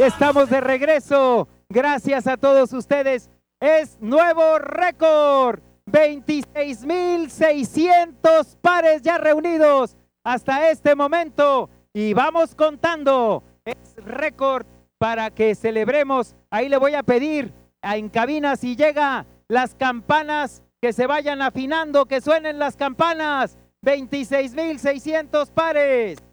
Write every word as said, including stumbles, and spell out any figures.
Estamos de regreso. Gracias a todos ustedes. Es nuevo récord. veintiséis mil seiscientos pares ya reunidos hasta este momento. Y vamos contando. Es récord para que celebremos. Ahí le voy a pedir en cabina si llega las campanas, que se vayan afinando, que suenen las campanas. veintiséis mil seiscientos pares.